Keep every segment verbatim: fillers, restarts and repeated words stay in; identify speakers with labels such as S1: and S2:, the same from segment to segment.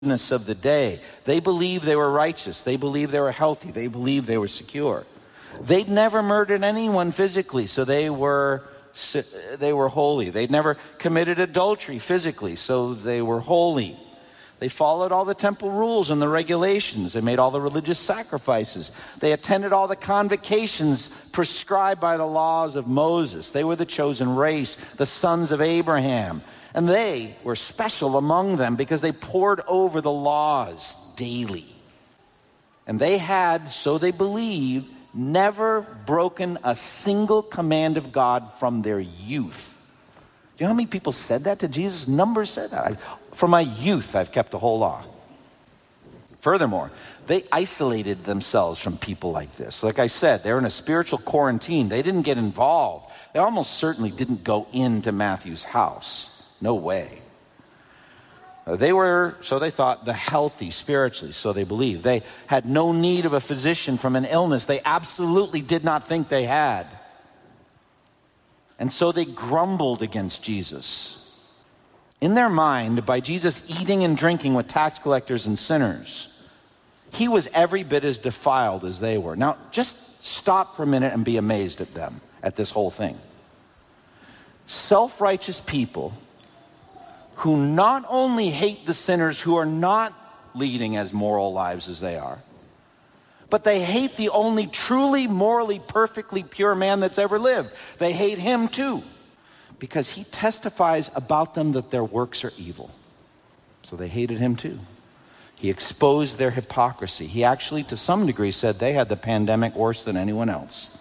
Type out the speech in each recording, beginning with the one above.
S1: of the day. They believed they were righteous. They believed they were healthy. They believed they were secure. They'd never murdered anyone physically, so they were they were holy. They'd never committed adultery physically, so they were holy. They followed all the temple rules and the regulations. They made all the religious sacrifices. They attended all the convocations prescribed by the laws of Moses. They were the chosen race, the sons of Abraham. And they were special among them because they pored over the laws daily. And they had, so they believed, never broken a single command of God from their youth. Do you know how many people said that to Jesus? Numbers said that. I, from my youth, I've kept the whole law. Furthermore, they isolated themselves from people like this. Like I said, they're in a spiritual quarantine. They didn't get involved. They almost certainly didn't go into Matthew's house. No way. They were, so they thought, the healthy spiritually, so they believed. They had no need of a physician from an illness they absolutely did not think they had. And so they grumbled against Jesus. In their mind, by Jesus eating and drinking with tax collectors and sinners, he was every bit as defiled as they were. Now, just stop for a minute and be amazed at them, at this whole thing. Self-righteous people who not only hate the sinners who are not leading as moral lives as they are, but they hate the only truly morally perfectly pure man that's ever lived. They hate him too, because he testifies about them that their works are evil. So they hated him too. He exposed their hypocrisy. He actually, to some degree, said they had the pandemic worse than anyone else.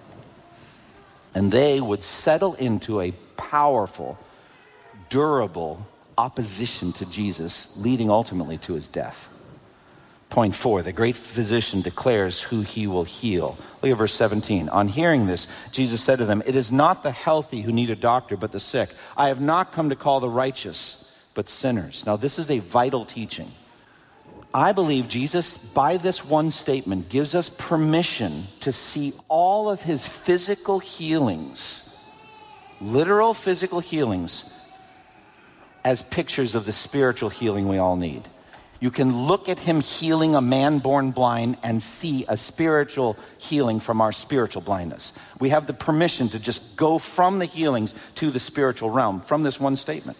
S1: And they would settle into a powerful, durable opposition to Jesus, leading ultimately to his death. Point four, the great physician declares who he will heal. Look at verse seventeen. On hearing this, Jesus said to them, "It is not the healthy who need a doctor, but the sick. I have not come to call the righteous, but sinners." Now, this is a vital teaching. I believe Jesus, by this one statement, gives us permission to see all of his physical healings, literal physical healings, as pictures of the spiritual healing we all need. You can look at him healing a man born blind and see a spiritual healing from our spiritual blindness. We have the permission to just go from the healings to the spiritual realm from this one statement.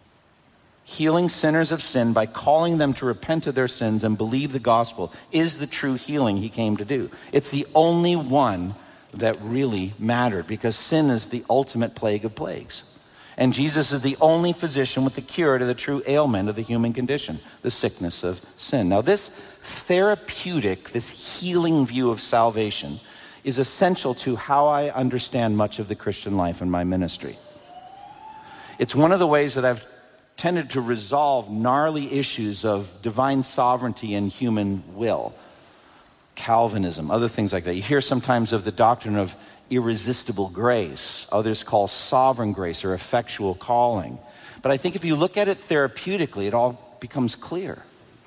S1: Healing sinners of sin by calling them to repent of their sins and believe the gospel is the true healing he came to do. It's the only one that really mattered, because sin is the ultimate plague of plagues. And Jesus is the only physician with the cure to the true ailment of the human condition, the sickness of sin. Now, this therapeutic, this healing view of salvation is essential to how I understand much of the Christian life and my ministry. It's one of the ways that I've tended to resolve gnarly issues of divine sovereignty and human will. Calvinism, other things like that. You hear sometimes of the doctrine of irresistible grace. Others call sovereign grace or effectual calling. But I think if you look at it therapeutically, it all becomes clear.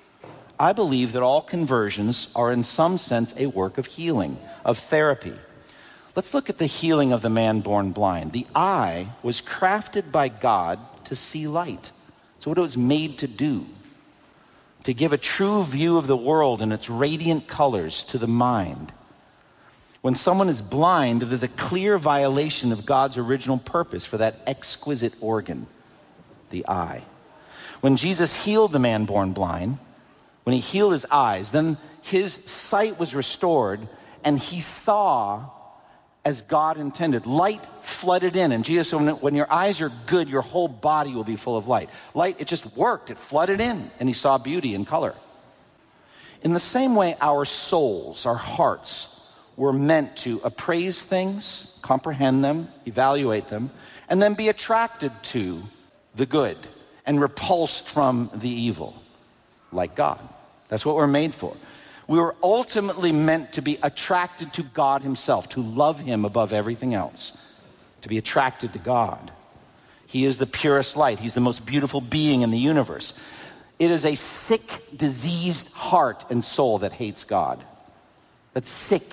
S1: I believe that all conversions are in some sense a work of healing, of therapy. Let's look at the healing of the man born blind. The eye was crafted by God to see light. That's what it was made to do. To give a true view of the world and its radiant colors to the mind. When someone is blind, there's a clear violation of God's original purpose for that exquisite organ, the eye. When Jesus healed the man born blind, when he healed his eyes, then his sight was restored and he saw as God intended. Light flooded in. And Jesus said, when, when your eyes are good, your whole body will be full of light. Light, it just worked. It flooded in and he saw beauty and color. In the same way, our souls, our hearts, were meant to appraise things, comprehend them, evaluate them, and then be attracted to the good and repulsed from the evil, like God. That's what we're made for. We were ultimately meant to be attracted to God himself, to love him above everything else, to be attracted to God. He is the purest light. He's the most beautiful being in the universe. It is a sick, diseased heart and soul that hates God. That's sick.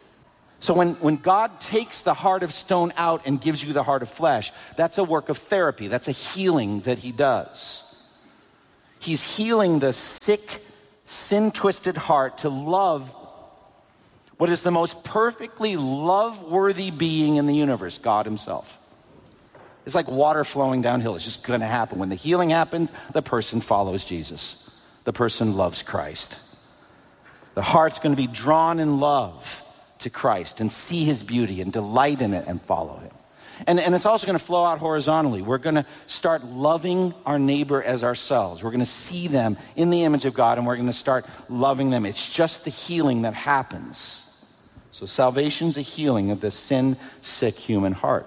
S1: So when, when God takes the heart of stone out and gives you the heart of flesh, that's a work of therapy. That's a healing that he does. He's healing the sick, sin-twisted heart to love what is the most perfectly love-worthy being in the universe, God himself. It's like water flowing downhill. It's just going to happen. When the healing happens, the person follows Jesus. The person loves Christ. The heart's going to be drawn in love to Christ and see his beauty and delight in it and follow him. And, and it's also going to flow out horizontally. We're going to start loving our neighbor as ourselves. We're going to see them in the image of God, and we're going to start loving them. It's just the healing that happens. So salvation's a healing of the sin-sick human heart.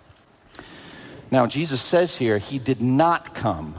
S1: Now, Jesus says here, he did not come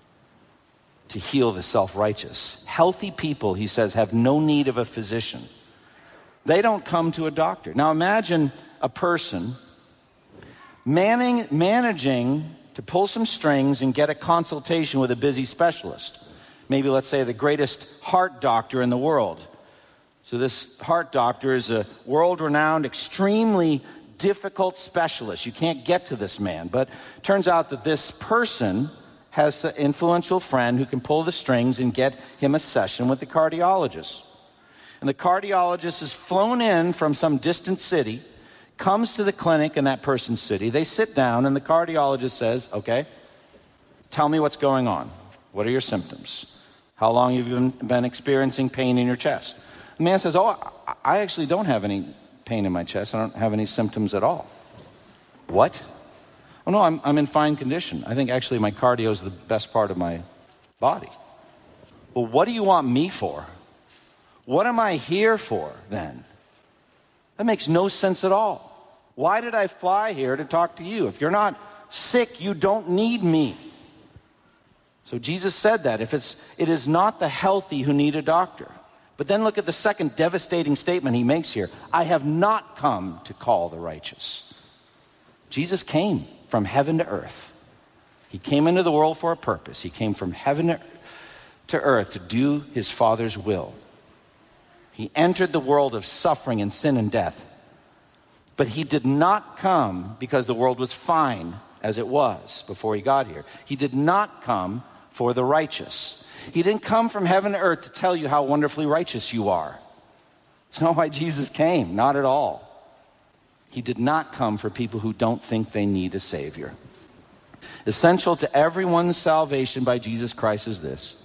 S1: to heal the self-righteous. Healthy people, he says, have no need of a physician. They don't come to a doctor. Now, imagine a person manning, managing to pull some strings and get a consultation with a busy specialist. Maybe, let's say, the greatest heart doctor in the world. So this heart doctor is a world-renowned, extremely difficult specialist. You can't get to this man. But it turns out that this person has an influential friend who can pull the strings and get him a session with the cardiologist. And the cardiologist is flown in from some distant city, comes to the clinic in that person's city. They sit down and the cardiologist says, okay, tell me what's going on. What are your symptoms? How long have you been, been experiencing pain in your chest? The man says, oh, I actually don't have any pain in my chest. I don't have any symptoms at all. What? Oh, no, I'm, I'm in fine condition. I think actually my cardio is the best part of my body. Well, what do you want me for? What am I here for then? That makes no sense at all. Why did I fly here to talk to you? If you're not sick, you don't need me. So Jesus said that. If it's, it is not the healthy who need a doctor. But then look at the second devastating statement he makes here. I have not come to call the righteous. Jesus came from heaven to earth. He came into the world for a purpose. He came from heaven to earth to do his Father's will. He entered the world of suffering and sin and death. But he did not come because the world was fine as it was before he got here. He did not come for the righteous. He didn't come from heaven to earth to tell you how wonderfully righteous you are. It's not why Jesus came, not at all. He did not come for people who don't think they need a Savior. Essential to everyone's salvation by Jesus Christ is this: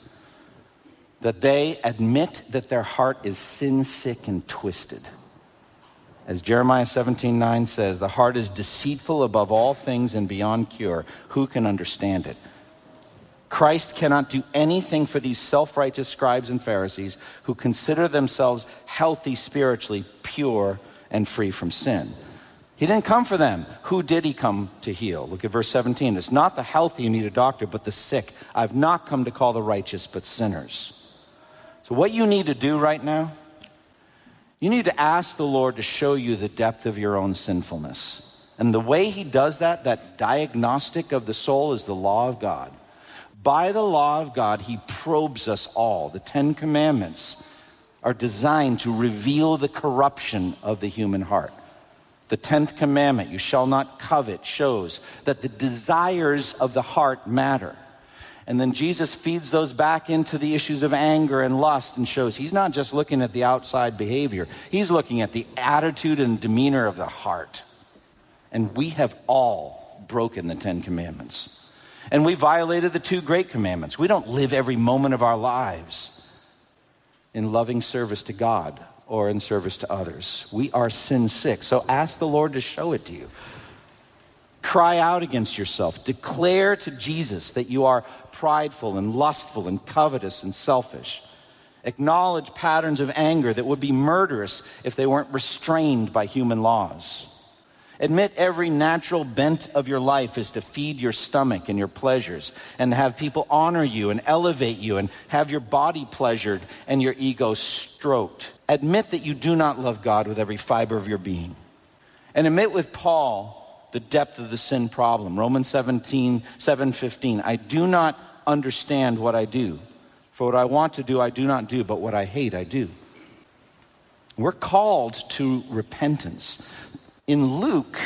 S1: that they admit that their heart is sin-sick and twisted. As Jeremiah seventeen nine says, the heart is deceitful above all things and beyond cure. Who can understand it? Christ cannot do anything for these self-righteous scribes and Pharisees who consider themselves healthy spiritually, pure, and free from sin. He didn't come for them. Who did he come to heal? Look at verse seventeen. It's not the healthy who need a doctor, but the sick. I've not come to call the righteous, but sinners. So what you need to do right now, you need to ask the Lord to show you the depth of your own sinfulness. And the way he does that, that diagnostic of the soul, is the law of God. By the law of God, he probes us all. The Ten Commandments are designed to reveal the corruption of the human heart. The tenth commandment, you shall not covet, shows that the desires of the heart matter. And then Jesus feeds those back into the issues of anger and lust and shows he's not just looking at the outside behavior. He's looking at the attitude and demeanor of the heart. And we have all broken the Ten Commandments. And we violated the two great commandments. We don't live every moment of our lives in loving service to God or in service to others. We are sin sick. So ask the Lord to show it to you. Cry out against yourself. Declare to Jesus that you are prideful and lustful and covetous and selfish. Acknowledge patterns of anger that would be murderous if they weren't restrained by human laws. Admit every natural bent of your life is to feed your stomach and your pleasures and have people honor you and elevate you and have your body pleasured and your ego stroked. Admit that you do not love God with every fiber of your being. And admit with Paul the depth of the sin problem. Romans seventeen, seven fifteen. I do not understand what I do. For what I want to do, I do not do, but what I hate, I do. We're called to repentance. In Luke,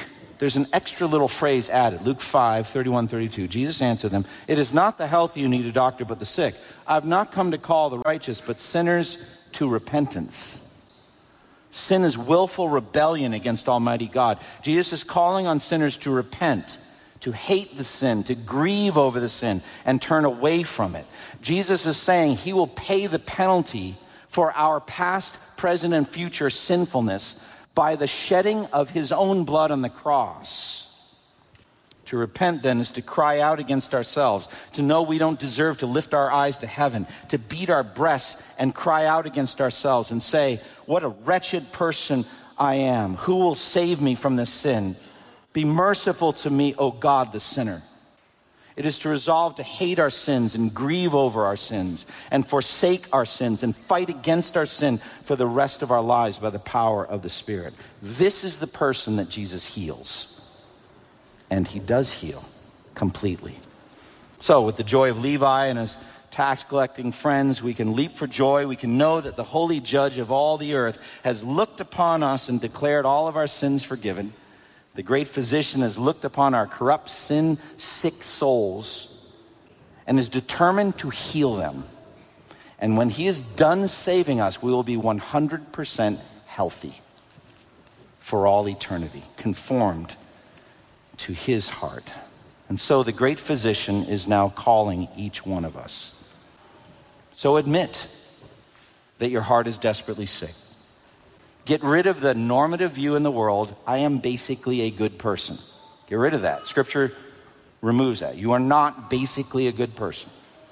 S1: there's an extra little phrase added. Luke five, thirty-one, thirty-two. Jesus answered them, "It is not the healthy who need a doctor, but the sick. I've not come to call the righteous, but sinners to repentance." Sin is willful rebellion against Almighty God. Jesus is calling on sinners to repent, to hate the sin, to grieve over the sin, and turn away from it. Jesus is saying he will pay the penalty for our past, present, and future sinfulness by the shedding of his own blood on the cross. To repent, then, is to cry out against ourselves, to know we don't deserve to lift our eyes to heaven, to beat our breasts and cry out against ourselves and say, "What a wretched person I am. Who will save me from this sin? Be merciful to me, O God, the sinner." It is to resolve to hate our sins and grieve over our sins and forsake our sins and fight against our sin for the rest of our lives by the power of the Spirit. This is the person that Jesus heals. And he does heal completely. So with the joy of Levi and his tax-collecting friends, we can leap for joy. We can know that the holy judge of all the earth has looked upon us and declared all of our sins forgiven. The great physician has looked upon our corrupt, sin-sick souls and is determined to heal them. And when he is done saving us, we will be one hundred percent healthy for all eternity, conformed to his heart. And so the great physician is now calling each one of us. So admit that your heart is desperately sick. Get rid of the normative view in the world, I am basically a good person. Get rid of that. Scripture removes that. You are not basically a good person.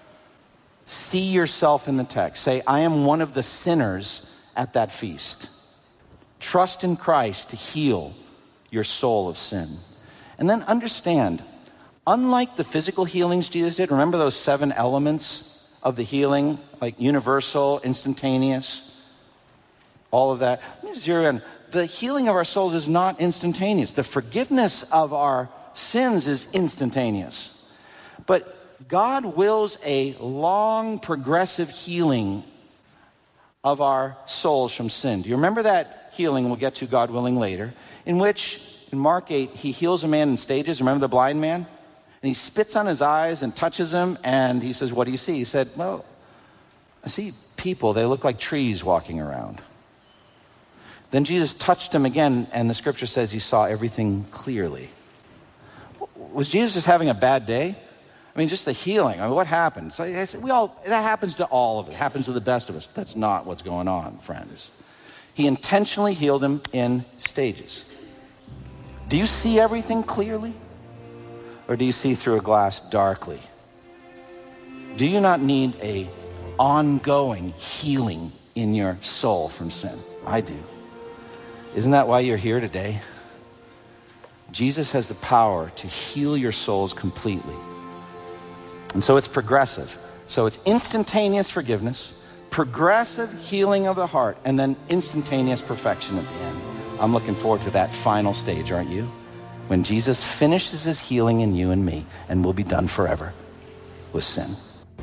S1: See yourself in the text. Say, I am one of the sinners at that feast. Trust in Christ to heal your soul of sin. And then understand, unlike the physical healings Jesus did, remember those seven elements of the healing, like universal, instantaneous, all of that. Let me zero in. The healing of our souls is not instantaneous. The forgiveness of our sins is instantaneous. But God wills a long, progressive healing of our souls from sin. Do you remember that healing we'll get to, God willing, later, in which in Mark eight, he heals a man in stages. Remember the blind man? And he spits on his eyes and touches him, and he says, "What do you see?" He said, "Well, I see people. They look like trees walking around." Then Jesus touched him again, and the scripture says he saw everything clearly. Was Jesus just having a bad day? I mean, just the healing. I mean, what happened? So I said, we all, that happens to all of us. It happens to the best of us. That's not what's going on, friends. He intentionally healed him in stages. Do you see everything clearly? Or do you see through a glass darkly? Do you not need a ongoing healing in your soul from sin? I do. Isn't that why you're here today? Jesus has the power to heal your souls completely. And so it's progressive. So it's instantaneous forgiveness, progressive healing of the heart, and then instantaneous perfection at the end. I'm looking forward to that final stage, aren't you? When Jesus finishes his healing in you and me, and we'll be done forever with sin.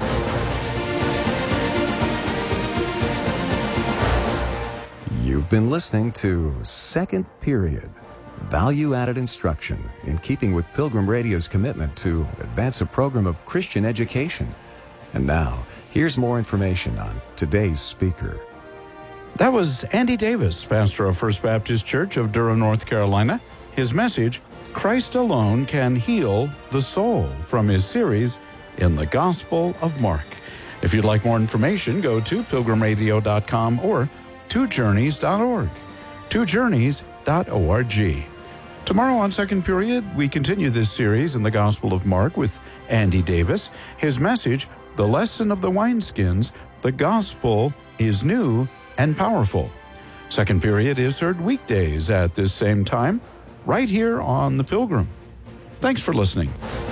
S2: You've been listening to Second Period, value-added instruction in keeping with Pilgrim Radio's commitment to advance a program of Christian education. And now, here's more information on today's speaker.
S3: That was Andy Davis, pastor of First Baptist Church of Durham, North Carolina. His message, Christ Alone Can Heal the Soul, from his series, In the Gospel of Mark. If you'd like more information, go to pilgrim radio dot com or two journeys dot org. two journeys dot org. Tomorrow on Second Period, we continue this series in the Gospel of Mark with Andy Davis. His message, The Lesson of the Wineskins, the Gospel is New and Powerful. Second Period is heard weekdays at this same time, right here on The Pilgrim. Thanks for listening.